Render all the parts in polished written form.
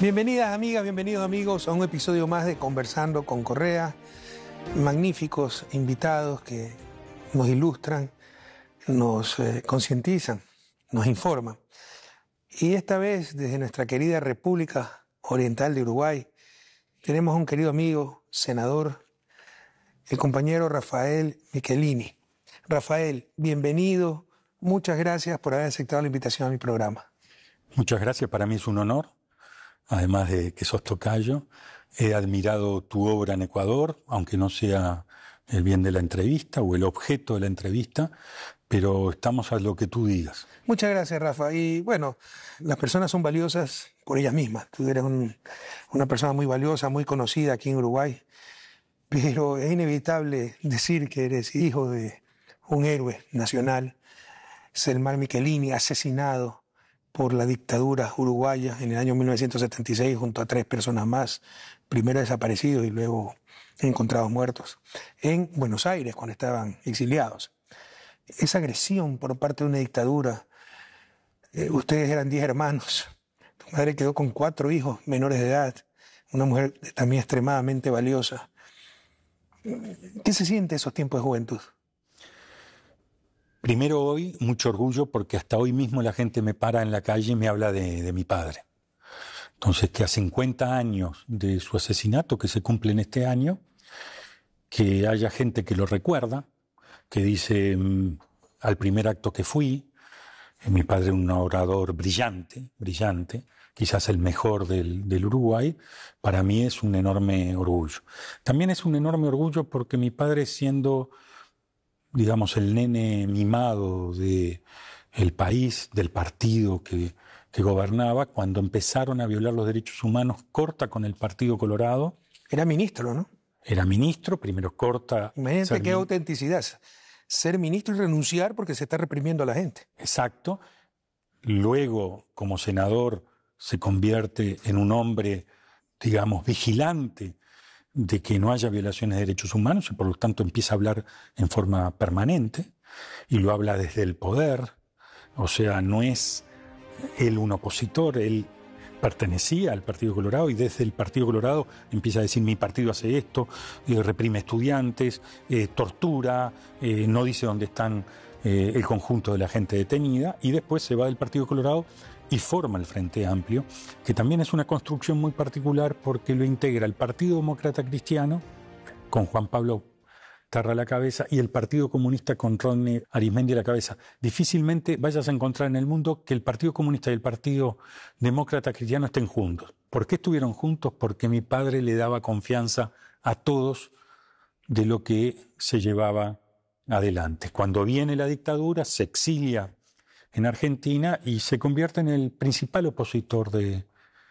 Bienvenidas amigas, bienvenidos amigos a un episodio más de Conversando con Correa. Magníficos invitados que nos ilustran, nos concientizan, nos informan. Y esta vez desde nuestra querida República Oriental de Uruguay tenemos a un querido amigo, senador, el compañero Rafael Michelini. Rafael, bienvenido, muchas gracias por haber aceptado la invitación a mi programa. Muchas gracias, para mí es un honor. Además de que sos tocayo, he admirado tu obra en Ecuador, aunque no sea el bien de la entrevista o el objeto de la entrevista, pero estamos a lo que tú digas. Muchas gracias, Rafa. Y bueno, las personas son valiosas por ellas mismas. Tú eres una persona muy valiosa, muy conocida aquí en Uruguay, pero es inevitable decir que eres hijo de un héroe nacional, Selmar Michelini, asesinado por la dictadura uruguaya en el año 1976 junto a 3 personas más, primero desaparecidos y luego encontrados muertos, en Buenos Aires cuando estaban exiliados. Esa agresión por parte de una dictadura, ustedes eran 10 hermanos, tu madre quedó con 4 hijos menores de edad, una mujer también extremadamente valiosa. ¿Qué se siente esos tiempos de juventud? Primero hoy, mucho orgullo porque hasta hoy mismo la gente me para en la calle y me habla de mi padre. Entonces, que a 50 años de su asesinato, que se cumple en este año, que haya gente que lo recuerda, que dice, al primer acto que fui, mi padre era un orador brillante, quizás el mejor del Uruguay, para mí es un enorme orgullo. También es un enorme orgullo porque mi padre, siendo, digamos, el nene mimado del país, del partido que gobernaba, cuando empezaron a violar los derechos humanos, corta con el Partido Colorado. Era ministro, ¿no? Era ministro, primero corta. Imagínate qué autenticidad. Ser ministro y renunciar porque se está reprimiendo a la gente. Exacto. Luego, como senador, se convierte en un hombre, digamos, vigilante de que no haya violaciones de derechos humanos y por lo tanto empieza a hablar en forma permanente y lo habla desde el poder. O sea, no es él un opositor, él pertenecía al Partido Colorado y desde el Partido Colorado empieza a decir: mi partido hace esto, reprime estudiantes, tortura, no dice dónde están el conjunto de la gente detenida, y después se va del Partido Colorado y forma el Frente Amplio, que también es una construcción muy particular porque lo integra el Partido Demócrata Cristiano, con Juan Pablo Terra a la cabeza, y el Partido Comunista con Rodney Arismendi a la cabeza. Difícilmente vayas a encontrar en el mundo que el Partido Comunista y el Partido Demócrata Cristiano estén juntos. ¿Por qué estuvieron juntos? Porque mi padre le daba confianza a todos de lo que se llevaba adelante. Cuando viene la dictadura, se exilia en Argentina y se convierte en el principal opositor de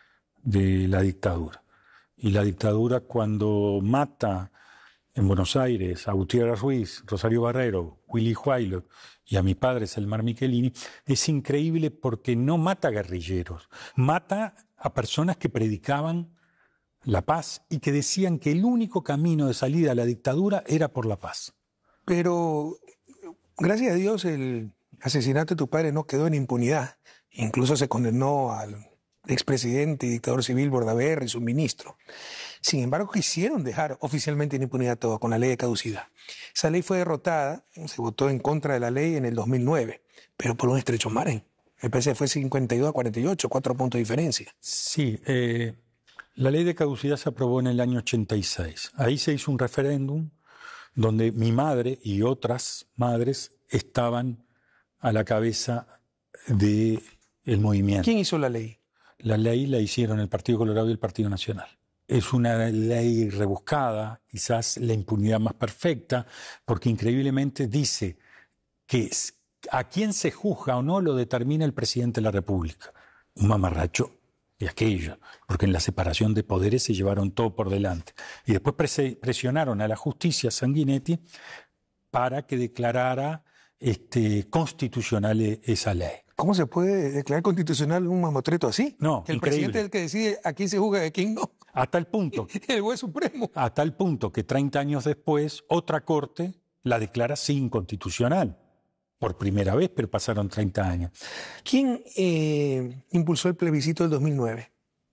la dictadura. Y la dictadura, cuando mata en Buenos Aires a Gutiérrez Ruiz, Rosario Barrero, Willy Huailot y a mi padre Selmar Michelini, es increíble porque no mata guerrilleros, mata a personas que predicaban la paz y que decían que el único camino de salida a la dictadura era por la paz. Pero, gracias a Dios, el asesinato de tu padre no quedó en impunidad. Incluso se condenó al expresidente y dictador civil Bordaberry y su ministro. Sin embargo, quisieron dejar oficialmente en impunidad todo con la ley de caducidad. Esa ley fue derrotada, se votó en contra de la ley en el 2009, pero por un estrecho margen. Me parece que fue 52-48, 4 puntos de diferencia. Sí, la ley de caducidad se aprobó en el año 86. Ahí se hizo un referéndum donde mi madre y otras madres estaban a la cabeza del movimiento. ¿Quién hizo la ley? La ley la hicieron el Partido Colorado y el Partido Nacional. Es una ley rebuscada, quizás la impunidad más perfecta, porque increíblemente dice que a quién se juzga o no lo determina el presidente de la República. Un mamarracho de aquello, porque en la separación de poderes se llevaron todo por delante. Y después presionaron a la justicia Sanguinetti para que declarara constitucional esa ley. ¿Cómo se puede declarar constitucional un mamotreto así? No, que el presidente es el que decide a quién se juzga y a quién no. Hasta el punto. El juez supremo. A tal punto que 30 años después, otra corte la declara inconstitucional. Por primera vez, pero pasaron 30 años. ¿Quién impulsó el plebiscito del 2009?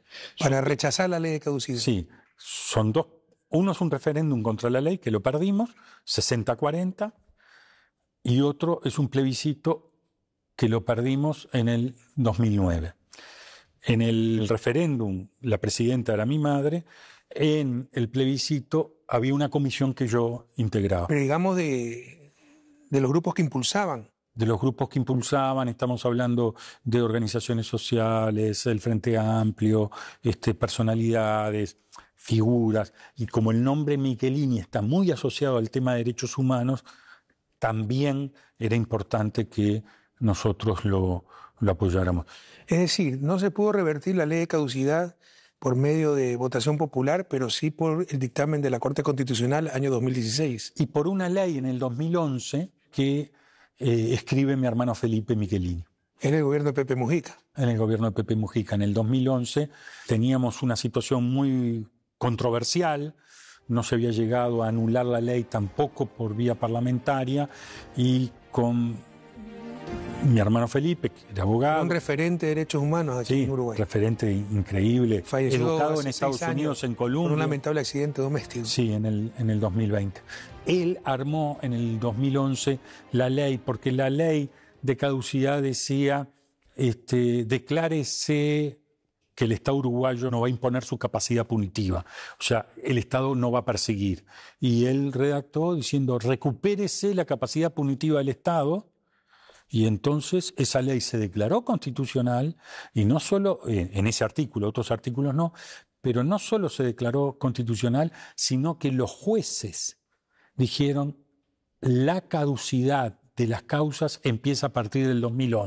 Para rechazar la ley de caducidad. Sí, son dos. Uno es un referéndum contra la ley, que lo perdimos, 60-40, y otro es un plebiscito que lo perdimos en el 2009. En el referéndum, la presidenta era mi madre. En el plebiscito había una comisión que yo integraba. Pero digamos de los grupos que impulsaban. De los grupos que impulsaban, estamos hablando de organizaciones sociales, el Frente Amplio, personalidades, figuras. Y como el nombre Michelini está muy asociado al tema de derechos humanos, también era importante que nosotros lo apoyáramos. Es decir, no se pudo revertir la ley de caducidad por medio de votación popular, pero sí por el dictamen de la Corte Constitucional año 2016. Y por una ley en el 2011 que escribe mi hermano Felipe Michelini. En el gobierno de Pepe Mujica. En el gobierno de Pepe Mujica. En el 2011 teníamos una situación muy controversial. No se había llegado a anular la ley tampoco por vía parlamentaria, y con mi hermano Felipe, que era abogado. Un referente de derechos humanos aquí en Uruguay. Referente increíble. Falleció educado en Estados Unidos, en Colombia. Por un lamentable accidente doméstico. Sí, en el 2020. Él armó en el 2011 la ley, porque la ley de caducidad decía, declárese que el Estado uruguayo no va a imponer su capacidad punitiva. O sea, el Estado no va a perseguir. Y él redactó diciendo, recupérese la capacidad punitiva del Estado. Y entonces esa ley se declaró constitucional, y no solo en ese artículo, otros artículos no, pero no solo se declaró constitucional, sino que los jueces dijeron la caducidad de las causas empieza a partir del 2011.